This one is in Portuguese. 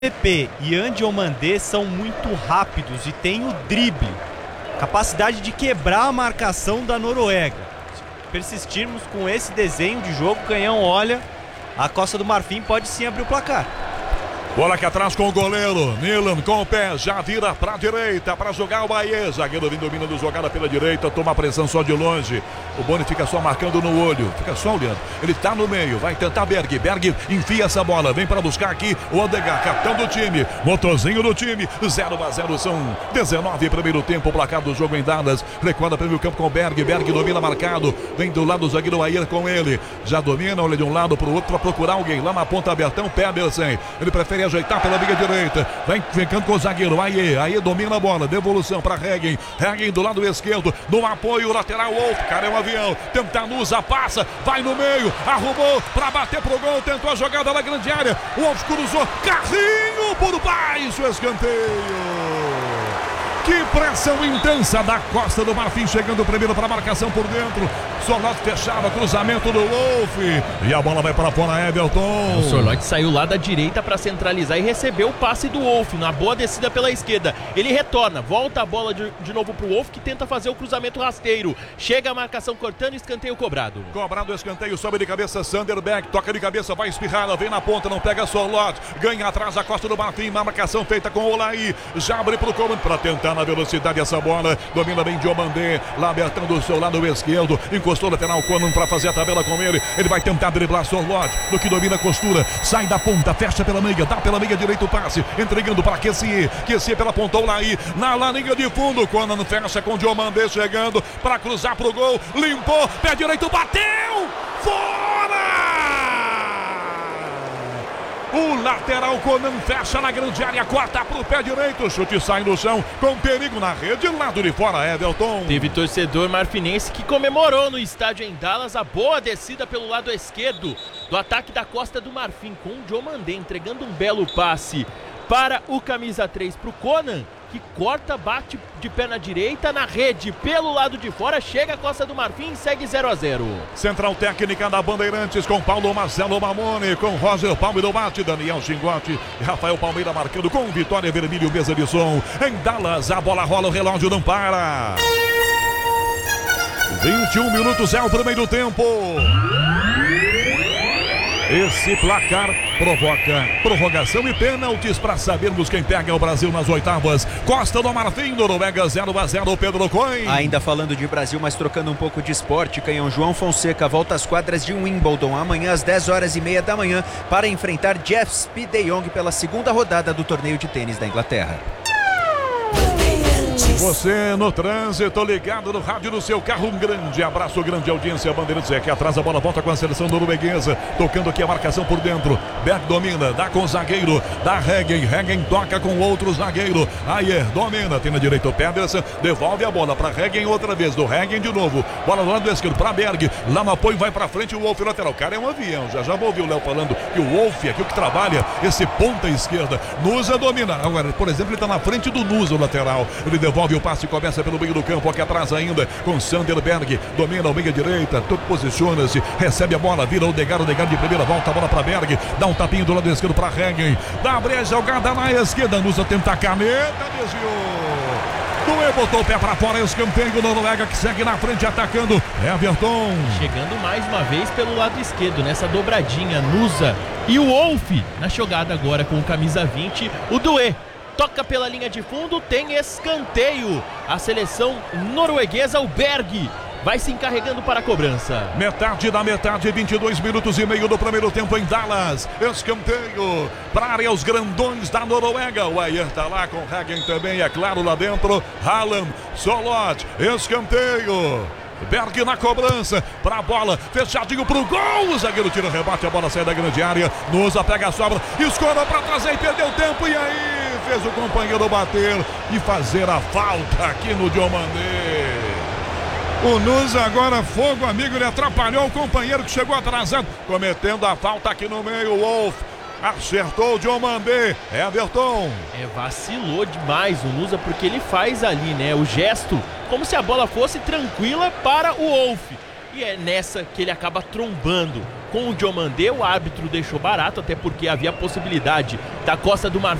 PP e Andiomandé são muito rápidos e têm o drible, capacidade de quebrar a marcação da Noruega. Se persistirmos com esse desenho de jogo, Canhão, olha, a Costa do Marfim pode sim abrir o placar. Bola aqui atrás com o goleiro Nilan com o pé, já vira pra direita para jogar o Bahia. Zagueiro vem dominando jogada pela direita, toma a pressão só de longe. O Boni fica só marcando no olho, fica só olhando. Ele tá no meio, vai tentar Berg. Berg enfia essa bola, vem para buscar aqui o Odegaard, capitão do time, motorzinho do time. 0-0, são 19 primeiro tempo, o placar do jogo em Dallas. Recuada para o campo com o Berg. Berg domina marcado, vem do lado do zagueiro Bahia com ele. Já domina, olha de um lado para o outro para procurar alguém. Lá na ponta abertão, Pedersen. Ele prefere ajeitar pela linha direita, vem ficando com o zagueiro, aí domina a bola, devolução para Hegen do lado esquerdo, no apoio lateral, Wolf, cara é um avião, tenta Nusa, passa, vai no meio, arrumou para bater pro gol, tentou a jogada na grande área, o Wolf cruzou, carrinho por baixo, escanteio. Que pressão intensa da Costa do Marfim, chegando primeiro para a marcação por dentro. Sorloth fechava, cruzamento do Wolf. E a bola vai para fora, Everton. O Sorloth saiu lá da direita para centralizar e recebeu o passe do Wolf, na boa descida pela esquerda. Ele retorna, volta a bola de novo para o Wolf, que tenta fazer o cruzamento rasteiro. Chega a marcação cortando, escanteio cobrado. Cobrado o escanteio, sobe de cabeça Sanderberg, toca de cabeça, vai espirrada, vem na ponta, não pega Sorloth. Ganha atrás a Costa do Marfim, uma marcação feita com o Olaí. Já abre para o comando para tentar na velocidade essa bola, domina bem Diomandé, lá abertando do seu lado esquerdo, encostou o lateral Conan para fazer a tabela com ele vai tentar driblar Sorloth, no que domina a costura, sai da ponta, fecha pela meia, dá pela meia direito o passe, entregando para Kessié pela ponta Olaí, na linha de fundo, Conan fecha com Diomandé chegando para cruzar pro gol, limpou, pé direito, bateu, fora! O lateral Conan fecha na grande área, corta pro pé direito, chute sai no chão, com perigo na rede, lado de fora, Everton. Teve torcedor marfinense que comemorou no estádio em Dallas a boa descida pelo lado esquerdo do ataque da Costa do Marfim, com o Diomandé entregando um belo passe para o camisa 3 pro Conan, que corta, bate de perna direita na rede, pelo lado de fora, chega a Costa do Marfim e segue 0-0. Central técnica da Bandeirantes com Paulo Marcelo Mamone, com Roger Palmeiro bate, Daniel Chingotti e Rafael Palmeira marcando com Vitória Vermelho, mesa de som. Em Dallas, a bola rola, o relógio não para. 21 minutos é o primeiro tempo. Esse placar provoca prorrogação e pênaltis para sabermos quem pega o Brasil nas oitavas. Costa do Marfim, Noruega 0-0, Pedro Coin. Ainda falando de Brasil, mas trocando um pouco de esporte, Canhão, João Fonseca volta às quadras de Wimbledon amanhã às 10h30 da manhã para enfrentar Jeff Speed de Jong pela segunda rodada do torneio de tênis da Inglaterra. Você no trânsito, ligado no rádio do seu carro, um grande abraço, grande audiência, Bandeirantes aqui atrás, a bola volta com a seleção norueguesa, tocando aqui a marcação por dentro, Berg domina, dá com o zagueiro, dá Hegen toca com outro zagueiro, Ayer domina, tem na direita o Pedersen, devolve a bola para Hegen outra vez, do Hegen de novo, bola do lado esquerdo para Berg, lá no apoio vai para frente o Wolf lateral, cara é um avião, já vou ouvir o Léo falando que o Wolf é aqui o que trabalha, esse ponta esquerda, Nusa domina, agora por exemplo ele está na frente do Nusa o lateral, ele devolve o passe, começa pelo meio do campo, aqui atrás ainda, com Sanderberg, domina o meia direita, todo posiciona-se, recebe a bola, vira o Odegaard de primeira, volta a bola para Berg, dá um tapinho do lado esquerdo para Hegen, dá a brecha, jogada na esquerda, Nusa tenta a caneta, desviou. Doeu, botou o pé para fora, escanteio, Noruega que segue na frente atacando, Everton. Chegando mais uma vez pelo lado esquerdo, nessa dobradinha, Nusa e o Wolf na jogada agora com o camisa 20, o Dué. Toca pela linha de fundo, tem escanteio. A seleção norueguesa, o Berg, vai se encarregando para a cobrança. Metade da metade, 22 minutos e meio do primeiro tempo em Dallas. Escanteio para a área, os grandões da Noruega. O Ayer tá lá com Hegen também, é claro, lá dentro. Haaland, Sorloth, escanteio. Berg na cobrança, para a bola, fechadinho pro gol, o zagueiro tira o rebate, a bola sai da grande área, Nusa pega a sobra, escora para trazer e perdeu tempo, e aí fez o companheiro bater e fazer a falta aqui no Diomandé. O Nusa agora, fogo amigo, ele atrapalhou o companheiro que chegou atrasado, cometendo a falta aqui no meio, o Wolf. Acertou o Diomandé, Everton. Vacilou demais o Nusa, porque ele faz ali, né, o gesto, como se a bola fosse tranquila para o Wolf. E é nessa que ele acaba trombando com o Diomandé. O árbitro deixou barato, até porque havia a possibilidade da Costa do Marfim